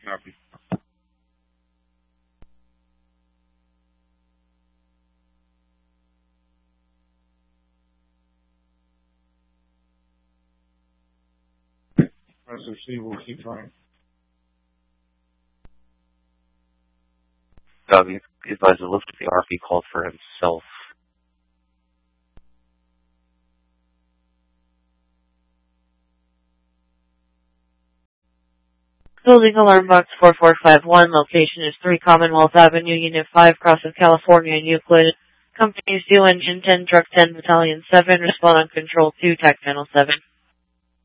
Copy. Press C, we'll keep trying. He advised the lift of the RP called for himself. Building Alarm Box 4451, location is 3 Commonwealth Avenue, Unit 5, Crossing, California, in Euclid. Company is Steel Engine 10, Truck 10, Battalion 7, respond on Control 2, TAC Panel 7.